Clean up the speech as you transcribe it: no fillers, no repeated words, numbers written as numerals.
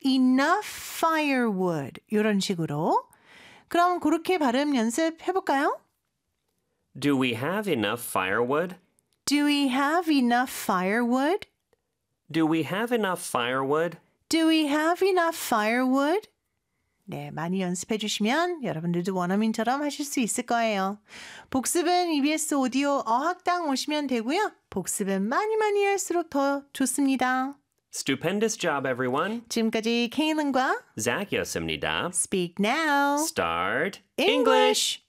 enough firewood 이런 식으로. 그럼 그렇게 발음 연습해볼까요? Do we have enough firewood? Do we have enough firewood? Do we have enough firewood? Do we have enough firewood? 네, 많이 연습해 주시면 여러분들도 원어민처럼 하실 수 있을 거예요. 복습은 EBS 오디오 어학당 오시면 되고요. 복습은 많이 할수록 더 좋습니다. Stupendous job, everyone. 지금까지 케일린과 Zach였습니다. Speak Now. Start English.